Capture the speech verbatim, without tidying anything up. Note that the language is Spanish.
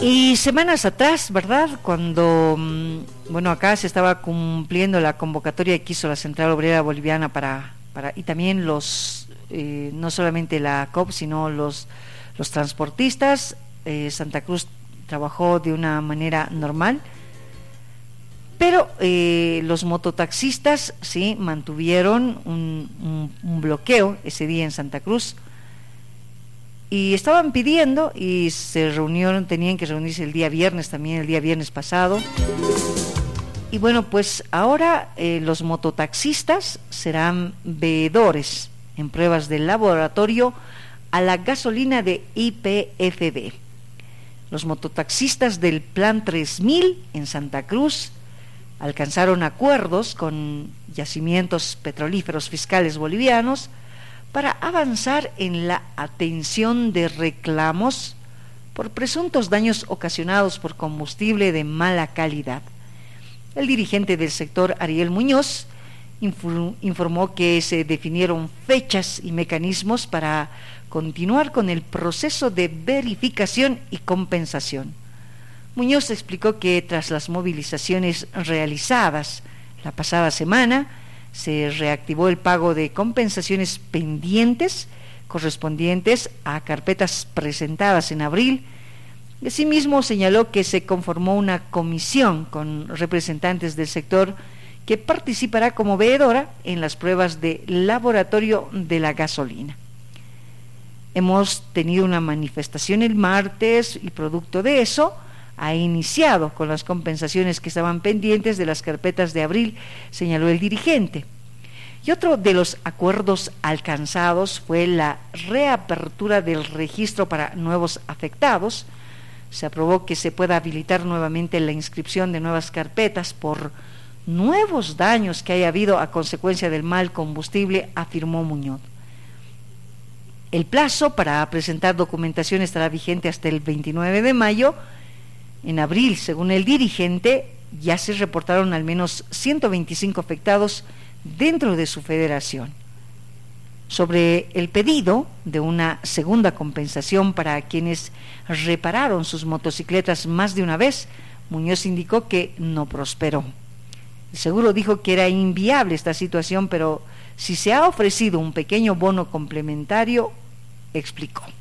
Y semanas atrás, ¿verdad? Cuando, bueno, acá se estaba cumpliendo la convocatoria que hizo la Central Obrera Boliviana para, para y también los, eh, no solamente la C O P, sino los, los transportistas, eh, Santa Cruz trabajó de una manera normal, pero eh, los mototaxistas, sí, mantuvieron un, un, un bloqueo ese día en Santa Cruz. Y estaban pidiendo y se reunieron, tenían que reunirse el día viernes también, el día viernes pasado. Y bueno, pues ahora eh, los mototaxistas serán veedores en pruebas de laboratorio a la gasolina de Y P F B. Los mototaxistas del Plan tres mil en Santa Cruz alcanzaron acuerdos con yacimientos petrolíferos fiscales bolivianos para avanzar en la atención de reclamos por presuntos daños ocasionados por combustible de mala calidad. El dirigente del sector, Ariel Muñoz, informó que se definieron fechas y mecanismos para continuar con el proceso de verificación y compensación. Muñoz explicó que tras las movilizaciones realizadas la pasada semana, se reactivó el pago de compensaciones pendientes correspondientes a carpetas presentadas en abril. Asimismo, señaló que se conformó una comisión con representantes del sector que participará como veedora en las pruebas de laboratorio de la gasolina. Hemos tenido una manifestación el martes y producto de eso ha iniciado con las compensaciones que estaban pendientes de las carpetas de abril, señaló el dirigente. Y otro de los acuerdos alcanzados fue la reapertura del registro para nuevos afectados. Se aprobó que se pueda habilitar nuevamente la inscripción de nuevas carpetas por nuevos daños que haya habido a consecuencia del mal combustible, afirmó Muñoz. El plazo para presentar documentación estará vigente hasta el veintinueve de mayo. En abril, según el dirigente, ya se reportaron al menos ciento veinticinco afectados dentro de su federación. Sobre el pedido de una segunda compensación para quienes repararon sus motocicletas más de una vez, Muñoz indicó que no prosperó. El seguro dijo que era inviable esta situación, pero si se ha ofrecido un pequeño bono complementario, explicó.